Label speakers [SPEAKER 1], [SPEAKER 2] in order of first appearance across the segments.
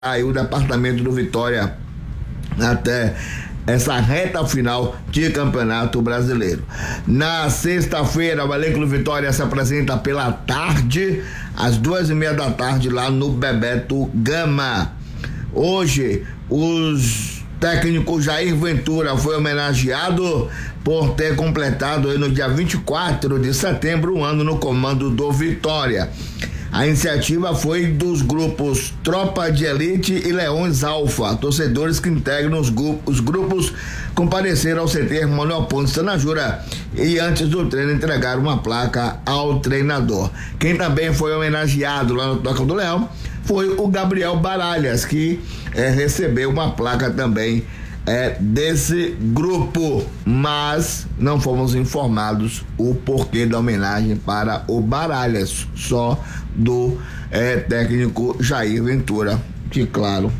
[SPEAKER 1] aí o departamento do Vitória até essa reta final de Campeonato Brasileiro. Na sexta-feira, o elenco do Vitória se apresenta pela tarde, às 2:30 da tarde, lá no Bebeto Gama. Hoje, os técnico Jair Ventura foi homenageado por ter completado aí no dia 24 de setembro um ano no comando do Vitória. A iniciativa foi dos grupos Tropa de Elite e Leões Alfa. Torcedores que integram os grupos compareceram ao CT Manuel Pontes Tanajura e antes do treino entregaram uma placa ao treinador. Quem também foi homenageado lá no Toca do Leão foi o Gabriel Baralhas, que recebeu uma placa também desse grupo, mas não fomos informados o porquê da homenagem para o Baralhas, só do técnico Jair Ventura, que claro,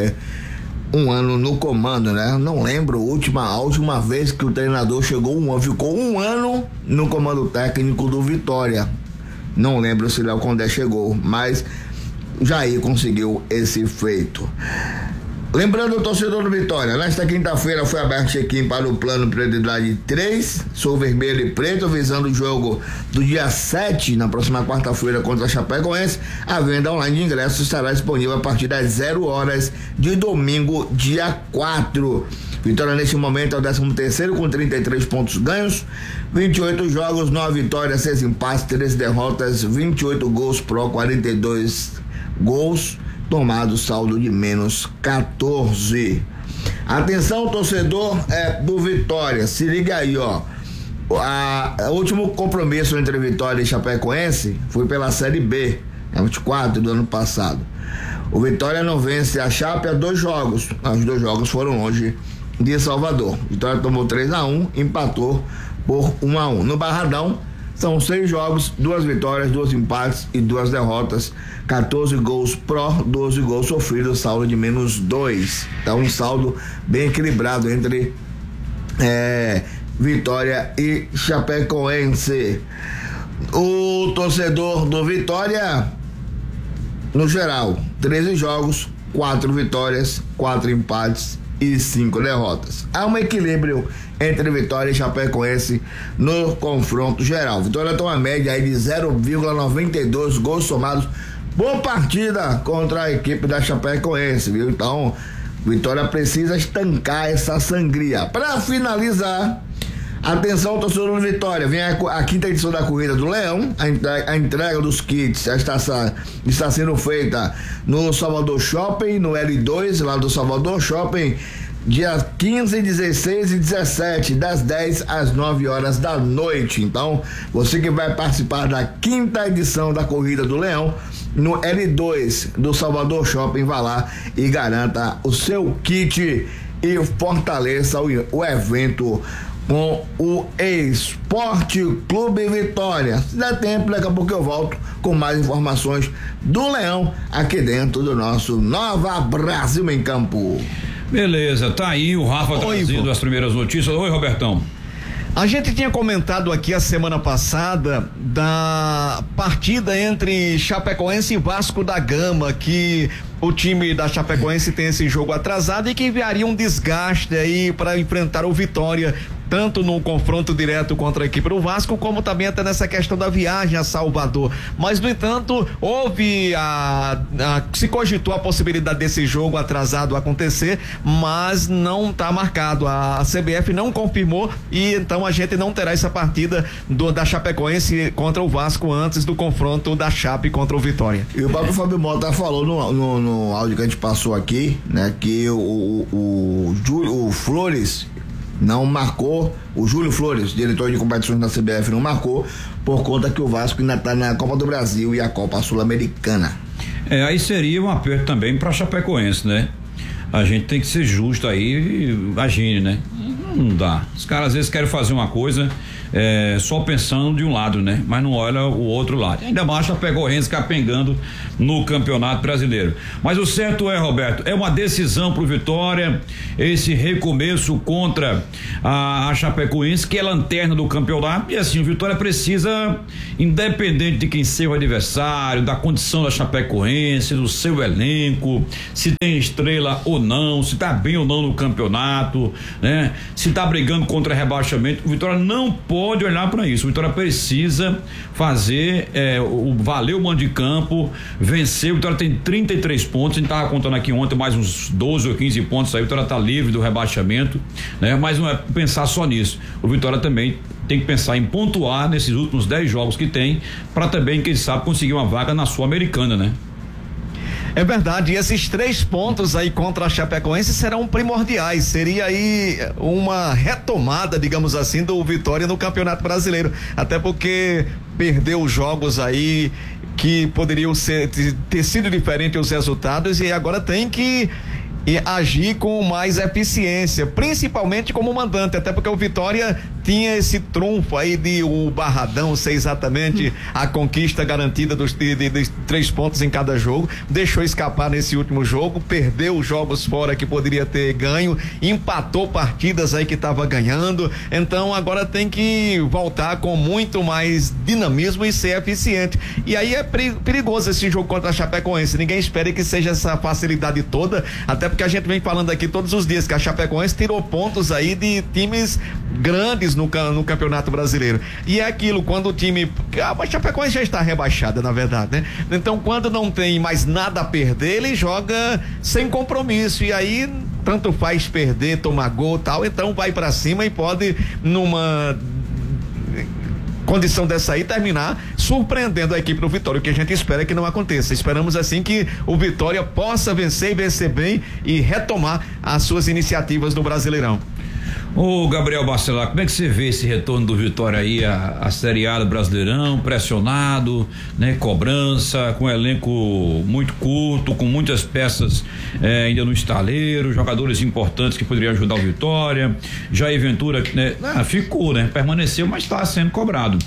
[SPEAKER 1] um ano no comando, né? Não lembro a última vez que o treinador ficou um ano no comando técnico do Vitória. Não lembro se Léo Condé chegou, mas Jair conseguiu esse feito. Lembrando o torcedor do Vitória, nesta quinta-feira foi aberto check-in para o plano Prioridade 3, Sul Vermelho e Preto, visando o jogo do dia 7, na próxima quarta-feira, contra a Chapecoense. A venda online de ingressos estará disponível a partir das 0 horas de domingo, dia 4. Vitória neste momento é o 13º com 33 pontos ganhos, 28 jogos, 9 vitórias, 6 empates, 3 derrotas, 28 gols pró, 42 gols tomados, saldo de menos 14. Atenção, torcedor do Vitória, se liga aí, ó. O último compromisso entre Vitória e Chapecoense foi pela Série B, 24 do ano passado. O Vitória não vence a Chape há 2 jogos. Os 2 jogos foram longe de Salvador. Vitória tomou 3-1, empatou por 1-1. No Barradão, são 6 jogos, 2 vitórias, 2 empates e 2 derrotas, 14 gols pró, 12 gols sofridos, saldo de menos 2. Então um saldo bem equilibrado entre Vitória e Chapecoense. O torcedor do Vitória, no geral, 13 jogos, 4 vitórias, 4 empates e 5 derrotas. Há um equilíbrio entre Vitória e Chapecoense no confronto geral. Vitória tem uma média aí de 0,92 gols somados por partida contra a equipe da Chapecoense, viu? Então, Vitória precisa estancar essa sangria. Para finalizar, atenção, torcedor do Vitória, vem a quinta edição da Corrida do Leão. A entrega dos kits está sendo feita no Salvador Shopping, no L2, lá do Salvador Shopping, dia 15, 16 e 17, das 10 às 9 horas da noite. Então, você que vai participar da quinta edição da Corrida do Leão, no L2 do Salvador Shopping, vá lá e garanta o seu kit e fortaleça o evento com o Esporte Clube Vitória. Se der tempo, daqui a pouco eu volto com mais informações do Leão aqui dentro do nosso Nova Brasil em Campo.
[SPEAKER 2] Beleza, tá aí o Rafa trazendo as primeiras notícias. Oi, Robertão.
[SPEAKER 3] A gente tinha comentado aqui a semana passada da partida entre Chapecoense e Vasco da Gama, que o time da Chapecoense tem esse jogo atrasado e que enviaria um desgaste aí para enfrentar o Vitória, tanto no confronto direto contra a equipe do Vasco, como também até nessa questão da viagem a Salvador. Mas, no entanto, se cogitou a possibilidade desse jogo atrasado acontecer, mas não está marcado. A CBF não confirmou e então a gente não terá essa partida da Chapecoense contra o Vasco antes do confronto da Chape contra o Vitória.
[SPEAKER 1] E o próprio Fábio Mota falou no áudio que a gente passou aqui, né, que o Flores não marcou, o Júlio Flores, diretor de competições da CBF, não marcou por conta que o Vasco ainda está na Copa do Brasil e a Copa Sul-Americana.
[SPEAKER 2] Aí seria um aperto também para Chapecoense, né? A gente tem que ser justo aí, imagine, né? Não dá. Os caras às vezes querem fazer uma coisa, só pensando de um lado, né? Mas não olha o outro lado. Ainda mais a Chapecoense capengando no Campeonato Brasileiro. Mas o certo é, Roberto, é uma decisão pro Vitória, esse recomeço contra a Chapecoense, que é lanterna do campeonato, e assim, o Vitória precisa, independente de quem seja o adversário, da condição da Chapecoense, do seu elenco, se tem estrela ou não, se tá bem ou não no campeonato, né? Se tá brigando contra rebaixamento, o Vitória não pode olhar para isso. O Vitória precisa fazer valer o mando de campo, vencer. O Vitória tem 33 pontos, a gente tava contando aqui ontem mais uns 12 ou 15 pontos aí. O Vitória tá livre do rebaixamento, né? Mas não é pensar só nisso. O Vitória também tem que pensar em pontuar nesses últimos 10 jogos que tem, para também, quem sabe, conseguir uma vaga na Sul-Americana, né?
[SPEAKER 3] É verdade, e esses 3 pontos aí contra a Chapecoense serão primordiais, seria aí uma retomada, digamos assim, do Vitória no Campeonato Brasileiro, até porque perdeu jogos aí que poderiam ter sido diferentes os resultados, e agora tem que agir com mais eficiência, principalmente como mandante, até porque o Vitória tinha esse trunfo aí de o Barradão ser exatamente a conquista garantida de 3 pontos em cada jogo, deixou escapar nesse último jogo, perdeu jogos fora que poderia ter ganho, empatou partidas aí que estava ganhando, então agora tem que voltar com muito mais dinamismo e ser eficiente, e aí é perigoso esse jogo contra a Chapecoense, ninguém espera que seja essa facilidade toda, até porque a gente vem falando aqui todos os dias que a Chapecoense tirou pontos aí de times grandes no Campeonato Brasileiro. E é aquilo, quando o time. A Chapecoense já está rebaixada, na verdade, né? Então, quando não tem mais nada a perder, ele joga sem compromisso. E aí, tanto faz perder, tomar gol e tal. Então, vai pra cima e pode, numa condição dessa aí, terminar surpreendendo a equipe do Vitória, o que a gente espera que não aconteça. Esperamos assim que o Vitória possa vencer e vencer bem e retomar as suas iniciativas no Brasileirão.
[SPEAKER 2] Ô Gabriel Bacelar, como é que você vê esse retorno do Vitória aí a Série A do Brasileirão, pressionado, né? Cobrança, com um elenco muito curto, com muitas peças ainda no estaleiro, jogadores importantes que poderiam ajudar o Vitória. Jair Ventura, né? Ficou, né? Permaneceu, mas está sendo cobrado.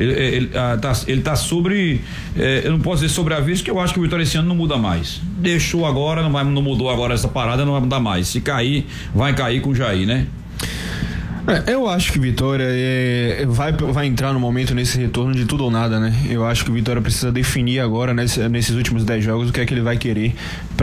[SPEAKER 2] Ele tá sobre, eu não posso dizer sobre aviso, que eu acho que o Vitória esse ano não muda mais. Deixou agora, não mudou agora essa parada, não vai mudar mais. Se cair, vai cair com o Jair, né?
[SPEAKER 4] Eu acho que o Vitória vai entrar no momento nesse retorno de tudo ou nada, né? Eu acho que o Vitória precisa definir agora, nesses últimos 10 jogos, o que é que ele vai querer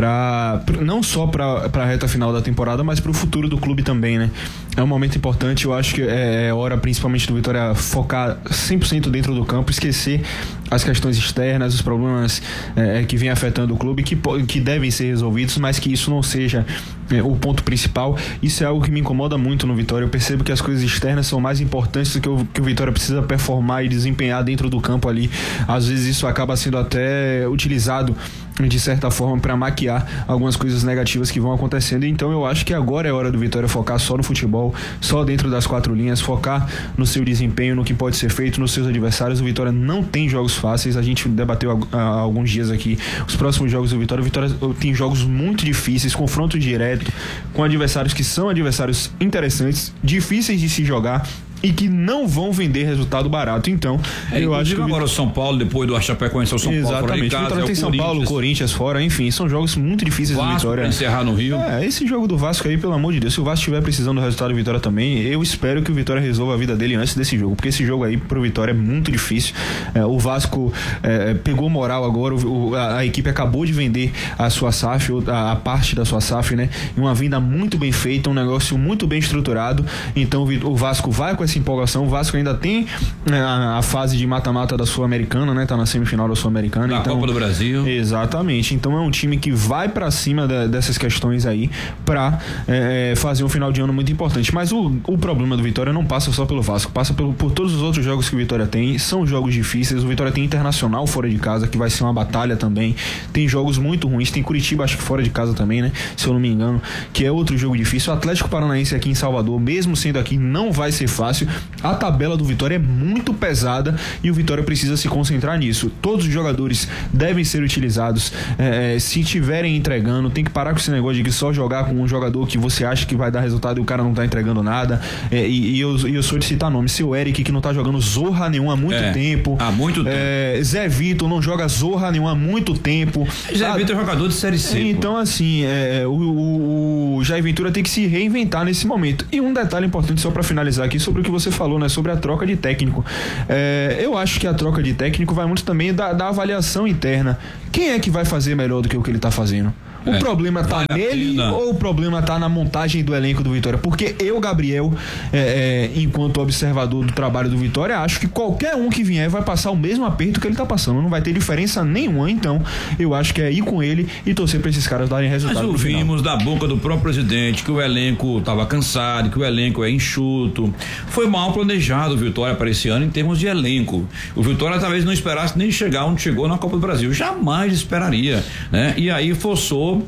[SPEAKER 4] não só para a reta final da temporada, mas para o futuro do clube também, né? É um momento importante, eu acho que é hora principalmente do Vitória focar 100% dentro do campo, esquecer as questões externas, os problemas que vem afetando o clube, que devem ser resolvidos, mas que isso não seja o ponto principal. Isso é algo que me incomoda muito no Vitória. Eu percebo que as coisas externas são mais importantes do que o Vitória precisa performar e desempenhar dentro do campo ali. Às vezes isso acaba sendo até utilizado de certa forma para maquiar algumas coisas negativas que vão acontecendo. Então eu acho que agora é hora do Vitória focar só no futebol, só dentro das 4 linhas, focar no seu desempenho, no que pode ser feito, nos seus adversários. O Vitória não tem jogos fáceis, a gente debateu há alguns dias aqui os próximos jogos do Vitória. O Vitória tem jogos muito difíceis, confronto direto com adversários que são adversários interessantes, difíceis de se jogar e que não vão vender resultado barato. Então, eu acho que
[SPEAKER 2] agora o São Paulo, depois do Chapecoense, o São Paulo fora de casa,
[SPEAKER 4] o Vitória tem São Paulo, Corinthians fora, enfim, são jogos muito difíceis do Vitória.
[SPEAKER 2] Pra encerrar no Rio.
[SPEAKER 4] Esse jogo do Vasco aí, pelo amor de Deus, se o Vasco estiver precisando do resultado do Vitória também, eu espero que o Vitória resolva a vida dele antes desse jogo, porque esse jogo aí pro Vitória é muito difícil. O Vasco pegou moral agora, a equipe acabou de vender a sua SAF, a parte da sua SAF, né? Uma venda muito bem feita, um negócio muito bem estruturado. Então o Vasco vai com essa empolgação. O Vasco ainda tem a fase de mata-mata da Sul-Americana, né? Tá na semifinal da Sul-Americana.
[SPEAKER 2] Da Copa do Brasil.
[SPEAKER 4] Exatamente. Então é um time que vai pra cima dessas questões aí pra fazer um final de ano muito importante. Mas o problema do Vitória não passa só pelo Vasco, passa por todos os outros jogos que o Vitória tem. São jogos difíceis. O Vitória tem Internacional fora de casa, que vai ser uma batalha também. Tem jogos muito ruins. Tem Curitiba, acho que fora de casa também, né? Se eu não me engano, que é outro jogo difícil. O Atlético Paranaense aqui em Salvador, mesmo sendo aqui, não vai ser fácil. fácil. A tabela do Vitória é muito pesada e o Vitória precisa se concentrar nisso. Todos os jogadores devem ser utilizados. Se tiverem entregando, tem que parar com esse negócio de que só jogar com um jogador que você acha que vai dar resultado e o cara não tá entregando nada. E eu sou de citar nome. Seu Eric, que não tá jogando zorra nenhuma há muito tempo.
[SPEAKER 2] Há muito tempo.
[SPEAKER 4] Zé Vitor não joga zorra nenhuma há muito tempo.
[SPEAKER 2] Zé Vitor é jogador de Série C.
[SPEAKER 4] Então, assim, o Jair Ventura tem que se reinventar nesse momento. E um detalhe importante, só pra finalizar aqui, sobre o que você falou, né? Sobre a troca de técnico. Eu acho que a troca de técnico vai muito também da avaliação interna. Quem é que vai fazer melhor do que o que ele tá fazendo? O problema tá nele ou o problema tá na montagem do elenco do Vitória? Porque eu, Gabriel, enquanto observador do trabalho do Vitória, acho que qualquer um que vier vai passar o mesmo aperto que ele tá passando. Não vai ter diferença nenhuma. Então, eu acho que é ir com ele e torcer pra esses caras darem resultado.
[SPEAKER 2] Mas ouvimos da boca do próprio presidente que o elenco tava cansado, que o elenco é enxuto. Foi mal planejado o Vitória para esse ano em termos de elenco. O Vitória talvez não esperasse nem chegar onde chegou na Copa do Brasil. Jamais esperaria, né? E aí forçou,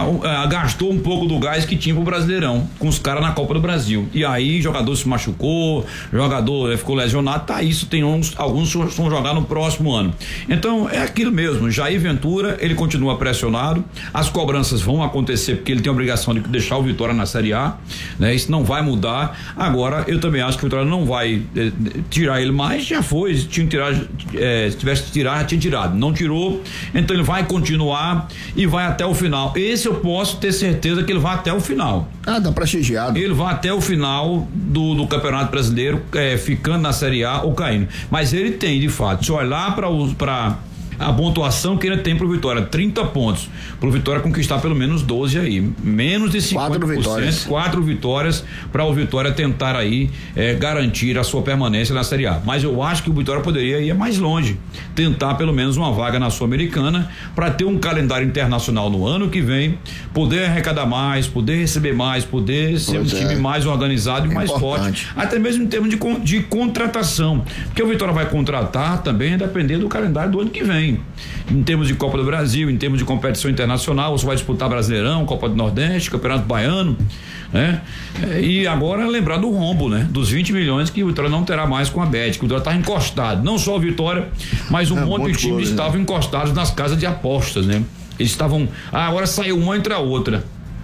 [SPEAKER 2] gastou um pouco do gás que tinha pro Brasileirão, com os caras na Copa do Brasil. E aí jogador se machucou, jogador ficou lesionado, tá isso, tem alguns vão jogar no próximo ano. Então é aquilo mesmo, Jair Ventura, ele continua pressionado, as cobranças vão acontecer porque ele tem a obrigação de deixar o Vitória na Série A, né? Isso não vai mudar. Agora, eu também acho que o Vitória não vai tirar ele mais, já foi, tinha que tirar, se tivesse que tirar, já tinha tirado, não tirou, então ele vai continuar e vai até o final. Esse eu posso ter certeza que ele vai até o final.
[SPEAKER 1] Tá prestigiado.
[SPEAKER 2] Ele vai até o final do Campeonato Brasileiro, ficando na Série A ou caindo. Mas ele tem, de fato, se olhar para a pontuação que ele tem pro Vitória, 30 pontos, pro Vitória conquistar pelo menos 12 aí, menos de 50%, 4 vitórias para o Vitória tentar aí garantir a sua permanência na Série A. Mas eu acho que o Vitória poderia ir mais longe, tentar pelo menos uma vaga na Sul-Americana para ter um calendário internacional no ano que vem, poder arrecadar mais, poder receber mais, poder ser um time mais organizado e mais forte, até mesmo em termos de contratação, porque o Vitória vai contratar também dependendo do calendário do ano que vem. Em termos de Copa do Brasil, em termos de competição internacional, você vai disputar Brasileirão, Copa do Nordeste, Campeonato Baiano, né? E agora lembrar do rombo, né? Dos 20 milhões que o Vitória não terá mais com a Bet, que o Vitória está encostado, não só o Vitória, mas um monte de times estavam encostados nas casas de apostas, né? Eles estavam, agora saiu uma, entra a outra.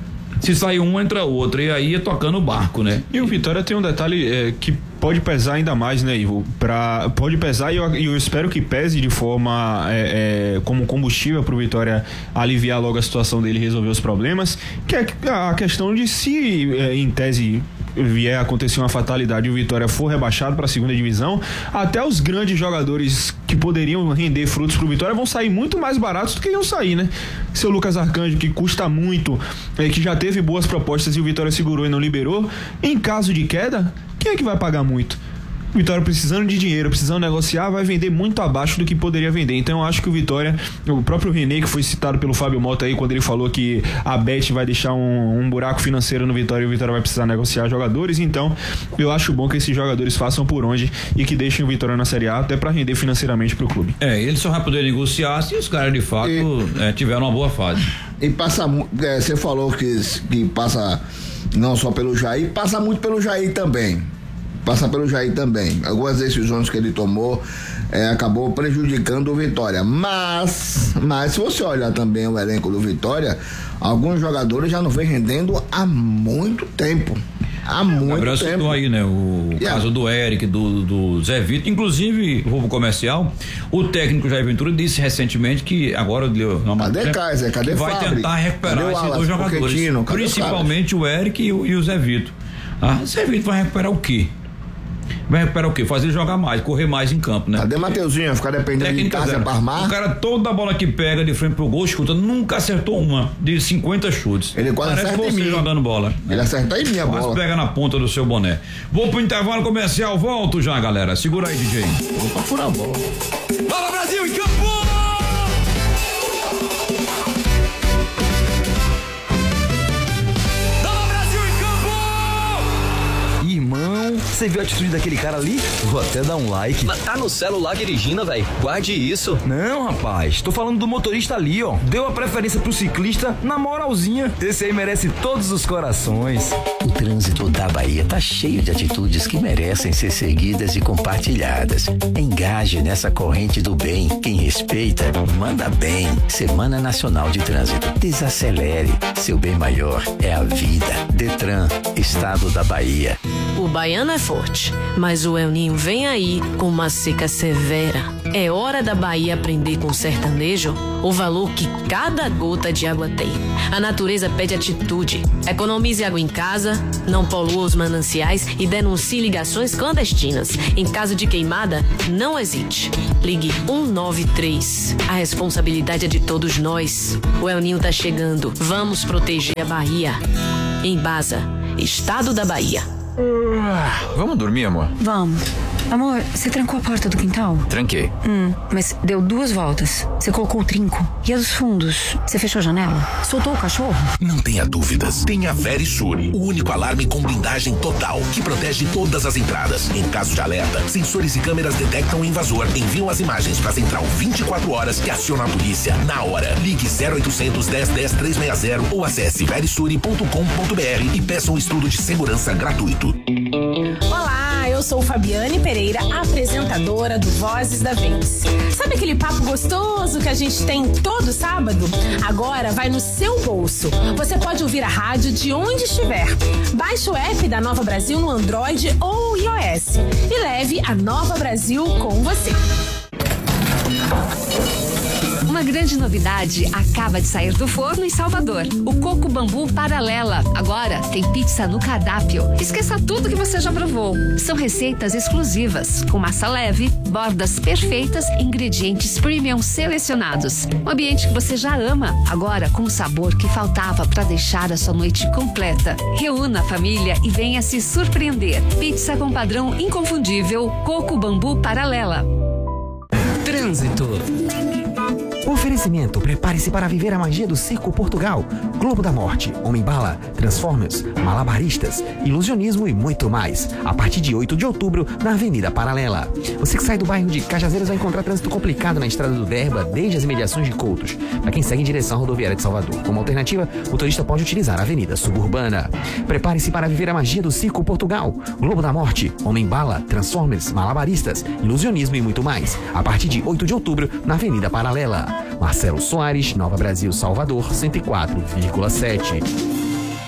[SPEAKER 2] Se sair uma, entra outra, e aí ia tocando o barco, né?
[SPEAKER 4] E o Vitória tem um detalhe que pode pesar ainda mais, né, Ivo? Pode pesar e eu espero que pese de forma como combustível pro Vitória aliviar logo a situação dele e resolver os problemas, que é a questão de se em tese vier a acontecer uma fatalidade e o Vitória for rebaixado para a segunda divisão, até os grandes jogadores que poderiam render frutos pro Vitória vão sair muito mais baratos do que iam sair, né? Seu Lucas Arcanjo, que custa muito, que já teve boas propostas e o Vitória segurou e não liberou, em caso de queda, quem é que vai pagar muito? Vitória precisando de dinheiro, precisando negociar, vai vender muito abaixo do que poderia vender. Então eu acho que o Vitória, o próprio René, que foi citado pelo Fábio Mota aí, quando ele falou que a Bet vai deixar um buraco financeiro no Vitória e o Vitória vai precisar negociar jogadores, então eu acho bom que esses jogadores façam por onde e que deixem o Vitória na Série A até para render financeiramente pro clube.
[SPEAKER 2] Ele só vai poder negociar se os caras de fato tiveram uma boa fase.
[SPEAKER 1] E passa, você falou que passa não só pelo Jair, passa muito pelo Jair também. Passa pelo Jair também. Algumas decisões que ele tomou acabou prejudicando o Vitória. Mas se você olhar também o elenco do Vitória, alguns jogadores já não vem rendendo há muito tempo. Há muito tempo.
[SPEAKER 2] Citou aí, né? O caso do Eric, do Zé Vitor. Inclusive, o Roubo Comercial, o técnico Jair Ventura disse recentemente que agora deu.
[SPEAKER 1] Cadê Kaiser? Cadê
[SPEAKER 2] vai
[SPEAKER 1] Fábri?
[SPEAKER 2] Tentar recuperar esses dois jogadores. Principalmente o Eric e o Zé Vitor. O Zé Vitor vai recuperar o quê? Vai recuperar o quê? Fazer ele jogar mais, correr mais em campo, né?
[SPEAKER 1] Cadê Mateuzinho? Ficar dependendo de casa pra armar?
[SPEAKER 2] O cara, toda bola que pega de frente pro gol, escuta, nunca acertou uma de 50 chutes.
[SPEAKER 1] Ele quase acerta em mim.
[SPEAKER 2] Jogando bola.
[SPEAKER 1] Ele acerta em mim a bola.
[SPEAKER 2] Quase pega na ponta do seu boné. Vou pro intervalo comercial, volto já, galera. Segura aí, DJ.
[SPEAKER 1] Vou pra furar a bola.
[SPEAKER 2] Fala, Brasil, em campo!
[SPEAKER 3] Irmão,
[SPEAKER 5] Você viu a atitude daquele cara ali? Vou até dar um like.
[SPEAKER 6] Mas tá no celular dirigindo, velho. Guarde isso.
[SPEAKER 5] Não, rapaz. Tô falando do motorista ali, ó. Deu a preferência pro ciclista na moralzinha. Esse aí merece todos os corações.
[SPEAKER 7] O trânsito da Bahia tá cheio de atitudes que merecem ser seguidas e compartilhadas. Engaje nessa corrente do bem. Quem respeita, manda bem. Semana Nacional de Trânsito. Desacelere. Seu bem maior é a vida. Detran, Estado da Bahia.
[SPEAKER 8] O baiano é forte, mas o El Ninho vem aí com uma seca severa. É hora da Bahia aprender com o sertanejo o valor que cada gota de água tem. A natureza pede atitude. Economize água em casa, não polua os mananciais e denuncie ligações clandestinas. Em caso de queimada, não hesite. Ligue 193. A responsabilidade é de todos nós. O El Ninho tá chegando. Vamos proteger a Bahia. Embasa, Estado da Bahia.
[SPEAKER 6] Vamos dormir, amor?
[SPEAKER 9] Vamos. Amor, você trancou a porta do quintal?
[SPEAKER 6] Tranquei.
[SPEAKER 9] Mas deu 2 voltas. Você colocou o trinco. E a dos fundos? Você fechou a janela? Soltou o cachorro?
[SPEAKER 10] Não tenha dúvidas. Tenha Verisure, o único alarme com blindagem total que protege todas as entradas. Em caso de alerta, sensores e câmeras detectam o invasor, enviam as imagens para a central 24 horas e aciona a polícia na hora. Ligue 0800 10 10 360 ou acesse verisure.com.br e peça um estudo de segurança gratuito.
[SPEAKER 11] Olá, eu sou Fabiane Pereira, apresentadora do Vozes da Vez. Sabe aquele papo gostoso que a gente tem todo sábado? Agora vai no seu bolso. Você pode ouvir a rádio de onde estiver. Baixe o app da Nova Brasil no Android ou iOS e leve a Nova Brasil com você.
[SPEAKER 12] Uma grande novidade acaba de sair do forno em Salvador. O Coco Bambu Paralela. Agora tem pizza no cardápio. Esqueça tudo que você já provou. São receitas exclusivas, com massa leve, bordas perfeitas e ingredientes premium selecionados. Um ambiente que você já ama, agora com o sabor que faltava para deixar a sua noite completa. Reúna a família e venha se surpreender. Pizza com padrão inconfundível. Coco Bambu Paralela.
[SPEAKER 13] Trânsito. Oferecimento, prepare-se para viver a magia do Circo Portugal, Globo da Morte, Homem-Bala, Transformers, Malabaristas, Ilusionismo e muito mais. A partir de 8 de outubro, na Avenida Paralela. Você que sai do bairro de Cajazeiras vai encontrar trânsito complicado na estrada do Derba, desde as imediações de Coutos. Para quem segue em direção à rodoviária de Salvador. Como alternativa, o motorista pode utilizar a Avenida Suburbana. Prepare-se para viver a magia do Circo Portugal, Globo da Morte, Homem-Bala, Transformers, Malabaristas, Ilusionismo e muito mais. A partir de 8 de outubro, na Avenida Paralela. Marcelo Soares, Nova Brasil, Salvador, 104,7.